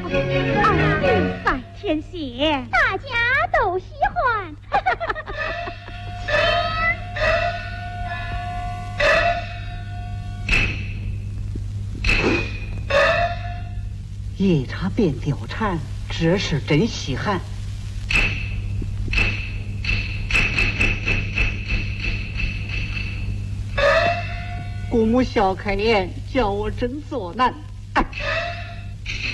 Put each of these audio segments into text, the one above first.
云散天谢， 大家都喜欢。 一查便貂蝉，这是真稀罕。姑母笑开颜，叫我真作难。 启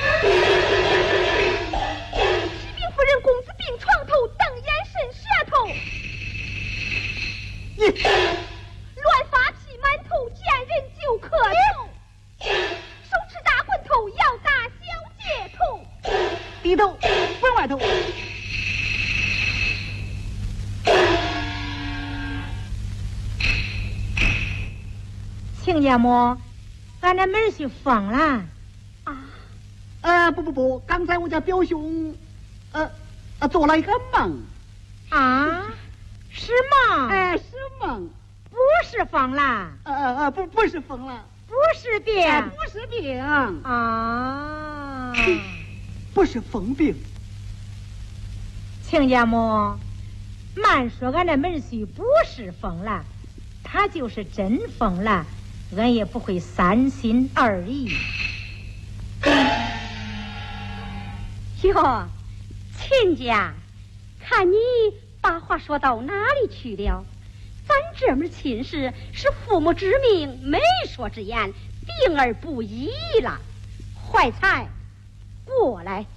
禀夫人，公子病床头，瞪眼伸舌头，乱发披满头，见人就磕头，手持大棍头，要打小姐头， 低头往外头。 亲家母，俺这门婿疯了啊！ 不，刚才我家表兄，做了一个梦。 啊？是梦？ 是梦， 不是疯了？ 不是疯了， 不是病？ 不是病啊！ 不是疯病。 亲家母，慢说俺这门婿不是疯了，他就是真疯了，俺也不会三心二意。 哟，亲家，看你把话说到哪里去了？咱这门亲事是父母之命，媒妁之言，定而不依了。怀才，过来。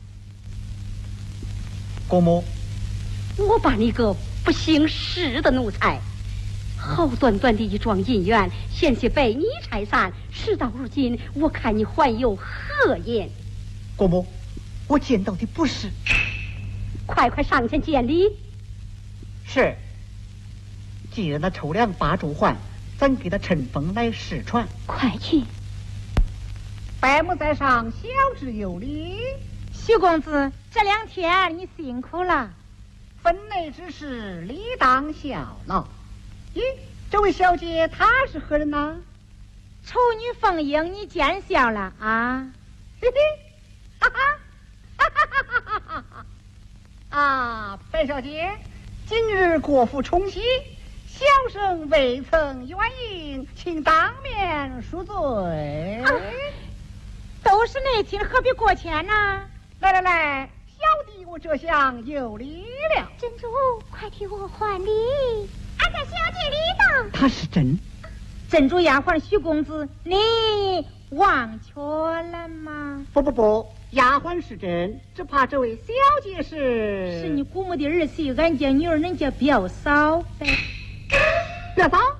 姑母， 我把你个不姓氏的奴才，好端端的一桩姻缘，险些被你拆散。事到如今，我看你还有何言？ 姑母，我见到的不是。 快上前见礼。 是。既然他抽两把珠环，咱给他乘风来试传。 快去。 伯母在上，小侄有礼。 徐公子，这2天你辛苦了。 分内之事，理当效劳。咦，这位小姐她是何人呢？ 丑女凤英，你见笑了啊？ 嘿嘿，哈哈，哈哈哈哈哈哈！啊，白小姐，今日国府冲喜，小生未曾远迎，请当面恕罪。 都是内亲，何必过谦呢？ 来，小弟我这厢有礼了。 珍珠，快替我还礼。俺家小姐礼道。 他是真。 珍珠丫鬟徐公子，你忘却了吗？ 不，丫鬟是真，只怕这位小姐是你姑母的儿媳，俺家女儿，人家表嫂呗。 表嫂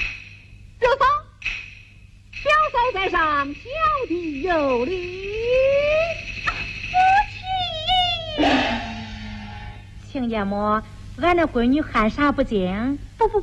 在上，小弟有礼。 夫妻， 亲家母，俺那闺女喊啥不精？ 不